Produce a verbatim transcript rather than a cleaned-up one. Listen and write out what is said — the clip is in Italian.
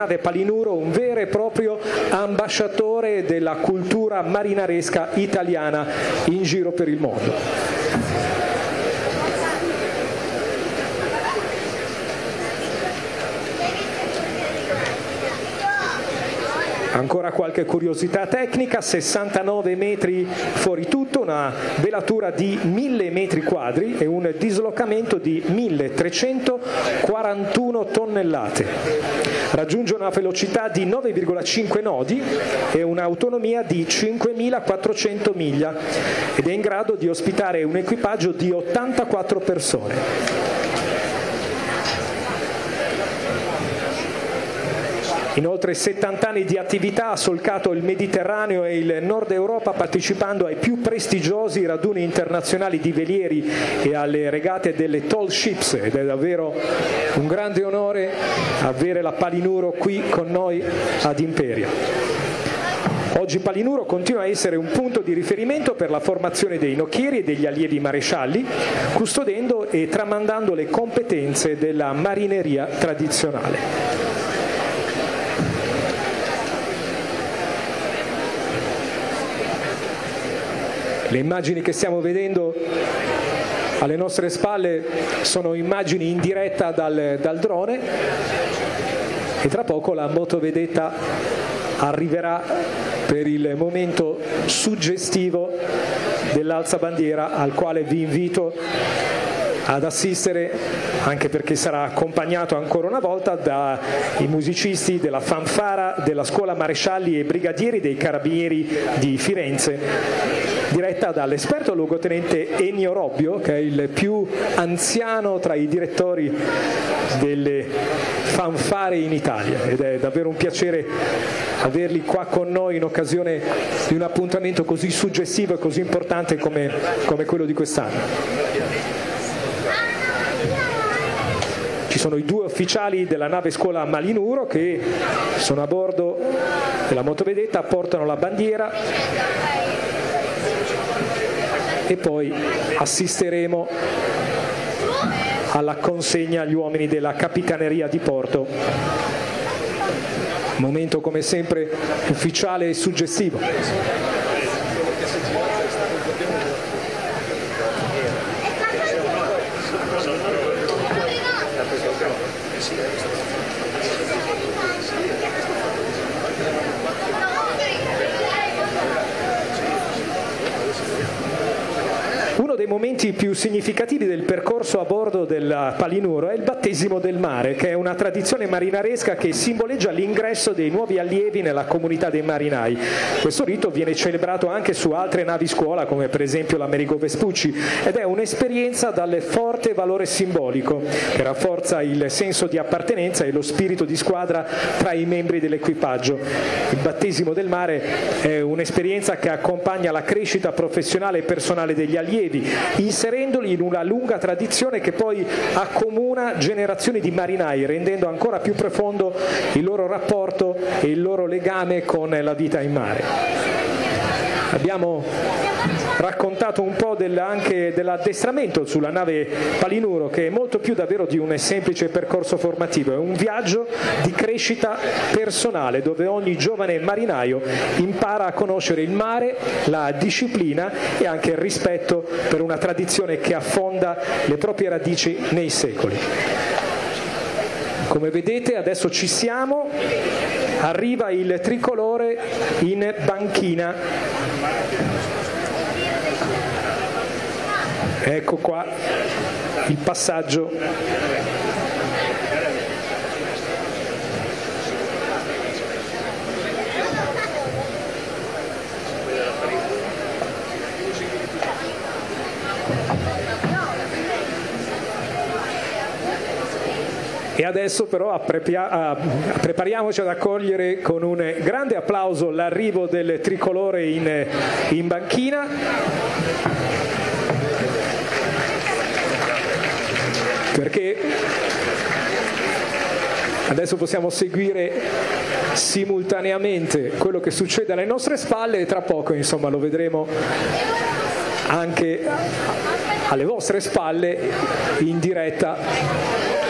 Palinuro, un vero e proprio ambasciatore della cultura marinaresca italiana in giro per il mondo. Ancora qualche curiosità tecnica: sessantanove metri fuori tutto, una velatura di mille metri quadri e un dislocamento di milletrecentoquarantuno tonnellate. Raggiunge una velocità di nove virgola cinque nodi e un'autonomia di cinquemilaquattrocento miglia ed è in grado di ospitare un equipaggio di ottantaquattro persone. In oltre settanta anni di attività ha solcato il Mediterraneo e il Nord Europa, partecipando ai più prestigiosi raduni internazionali di velieri e alle regate delle tall ships, ed è davvero un grande onore avere la Palinuro qui con noi ad Imperia. Oggi Palinuro continua a essere un punto di riferimento per la formazione dei nocchieri e degli allievi marescialli, custodendo e tramandando le competenze della marineria tradizionale. Le immagini che stiamo vedendo alle nostre spalle sono immagini in diretta dal, dal drone e tra poco la motovedetta arriverà per il momento suggestivo dell'alzabandiera, al quale vi invito ad assistere, anche perché sarà accompagnato ancora una volta dai musicisti della fanfara della scuola marescialli e brigadieri dei carabinieri di Firenze, diretta dall'esperto luogotenente Ennio Robbio, che è il più anziano tra i direttori delle fanfare in Italia, ed è davvero un piacere averli qua con noi in occasione di un appuntamento così suggestivo e così importante come, come quello di quest'anno. Ci sono i due ufficiali della nave scuola Palinuro che sono a bordo della motovedetta, portano la bandiera e poi assisteremo alla consegna agli uomini della Capitaneria di Porto. Momento come sempre ufficiale e suggestivo. Uno dei momenti più significativi del percorso a bordo del Palinuro è il battesimo del mare, che è una tradizione marinaresca che simboleggia l'ingresso dei nuovi allievi nella comunità dei marinai. Questo rito viene celebrato anche su altre navi scuola, come per esempio l'Amerigo Vespucci, ed è un'esperienza dal forte valore simbolico che rafforza il senso di appartenenza e lo spirito di squadra tra i membri dell'equipaggio. Il battesimo del mare è un'esperienza che accompagna la crescita professionale e personale degli allievi, inserendoli in una lunga tradizione che poi accomuna generazioni di marinai, rendendo ancora più profondo il loro rapporto e il loro legame con la vita in mare. Abbiamo raccontato un po' del, anche dell'addestramento sulla nave Palinuro, che è molto più davvero di un semplice percorso formativo, è un viaggio di crescita personale dove ogni giovane marinaio impara a conoscere il mare, la disciplina e anche il rispetto per una tradizione che affonda le proprie radici nei secoli. Come vedete adesso ci siamo, arriva il tricolore in banchina. Ecco qua il passaggio. E adesso però prepariamoci ad accogliere con un grande applauso l'arrivo del tricolore in, in banchina. Perché adesso possiamo seguire simultaneamente quello che succede alle nostre spalle e tra poco, insomma, lo vedremo anche alle vostre spalle in diretta.